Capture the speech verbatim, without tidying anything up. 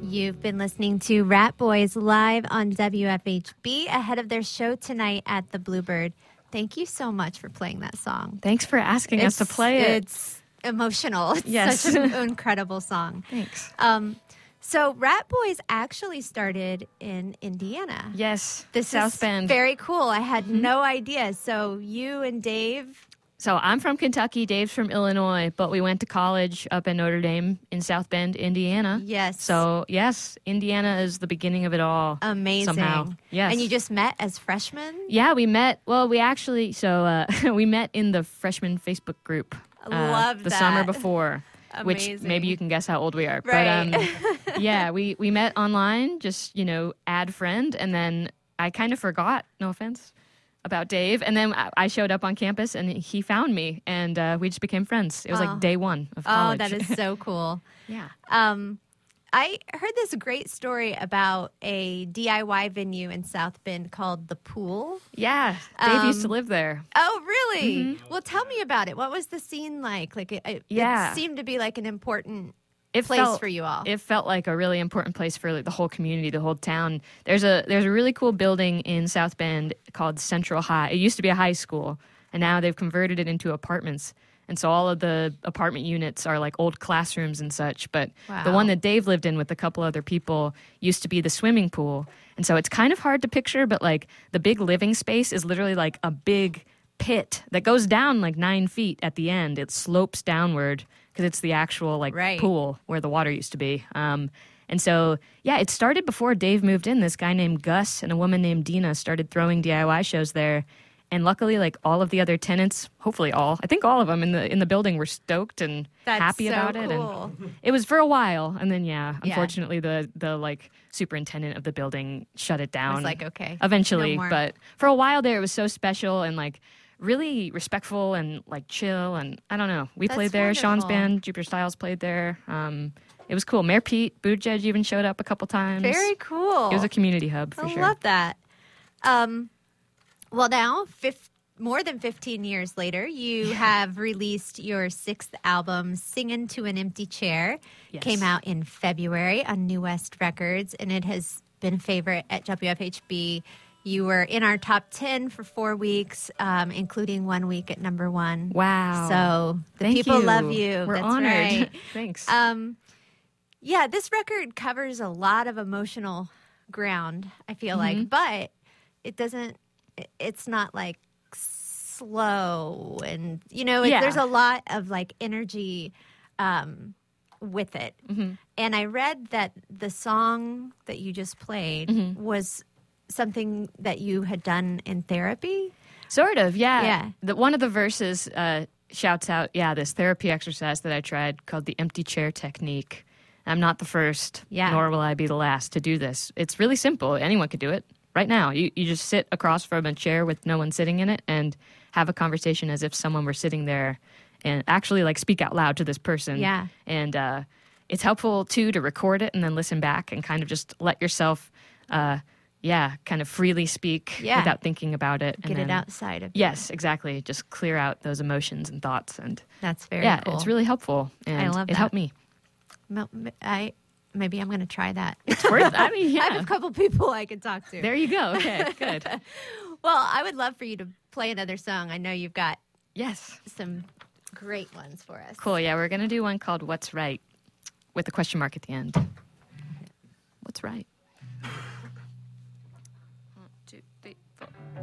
You've been listening to Rat Boys live on W F H B ahead of their show tonight at the Bluebird. Thank you so much for playing that song. Thanks for asking it's, us to play it. It's emotional. It's yes. such an incredible song. Thanks. Um, so Rat Boys actually started in Indiana. Yes, this South is Bend. Very cool. I had mm-hmm. no idea. So you and Dave... So I'm from Kentucky, Dave's from Illinois, but we went to college up in Notre Dame in South Bend, Indiana. Yes. So, yes, Indiana is the beginning of it all. Amazing. Somehow. Yes. And you just met as freshmen? Yeah, we met, well, we actually, so uh, we met in the freshman Facebook group. Uh, Love the that. summer before. Amazing. Which maybe you can guess how old we are. Right. But um, yeah, we, we met online, just, you know, add friend, and then I kind of forgot, no offense, about Dave, and then I showed up on campus and he found me, and uh, we just became friends. It was oh. like day one of college. Oh, that is so cool. Yeah. Um, I heard this great story about a D I Y venue in South Bend called The Pool. Yeah, Dave um, used to live there. Oh, really? Mm-hmm. Well, tell me about it. What was the scene like? Like, it, it, yeah. it seemed to be like an important It place felt, for you all. It felt like a really important place for like, the whole community, the whole town. There's a there's a really cool building in South Bend called Central High. It used to be a high school, and now they've converted it into apartments. And so all of the apartment units are like old classrooms and such. But wow. the one that Dave lived in with a couple other people used to be the swimming pool. And so it's kind of hard to picture, but like the big living space is literally like a big pit that goes down like nine feet at the end. It slopes downward because it's the actual like right. pool where the water used to be. Um, and so, yeah, it started before Dave moved in. This guy named Gus and a woman named Dina started throwing D I Y shows there. And luckily, like all of the other tenants, hopefully all, I think all of them in the in the building were stoked and That's happy so about it. Cool. And it was for a while, and then yeah, yeah, unfortunately, the the like superintendent of the building shut it down. I was like, okay, eventually, no but for a while there, it was so special and like really respectful and like chill. And I don't know, we That's played there. wonderful. Sean's band, Jupiter Styles, played there. Um, it was cool. Mayor Pete Buttigieg even showed up a couple times. Very cool. It was a community hub for I sure. I love that. Um, well, now fifth. More than fifteen years later, you have released your sixth album, Singin' to an Empty Chair. Yes. Came out in February on New West Records, and it has been a favorite at W F H B. You were in our top ten for four weeks, um, including one week at number one. Wow. So the Thank people you. love you. We're That's honored. Right. Thanks. Um, yeah, this record covers a lot of emotional ground, I feel Mm-hmm. like, but it doesn't, it's not like slow and you know it, yeah. there's a lot of like energy um with it. Mm-hmm. And I read that the song that you just played mm-hmm. was something that you had done in therapy. Sort of, yeah. Yeah. The, one of the verses uh, shouts out, yeah, this therapy exercise that I tried called the empty chair technique. I'm not the first, yeah. nor will I be the last to do this. It's really simple. Anyone could do it right now. You you just sit across from a chair with no one sitting in it and have a conversation as if someone were sitting there and actually like speak out loud to this person. Yeah. And uh, it's helpful too to record it and then listen back and kind of just let yourself, uh, yeah, kind of freely speak yeah. without thinking about it. Get and it then, outside of Yes, exactly. Just clear out those emotions and thoughts. And that's very yeah, cool. it's really helpful. And I love it that. helped me. I maybe I'm going to try that. It's worth. I mean, yeah. I have a couple people I could talk to. There you go. Okay, good. Well, I would love for you to play another song. I know you've got yes some great ones for us. Cool. Yeah, we're going to do one called "What's Right" with a question mark at the end. What's right?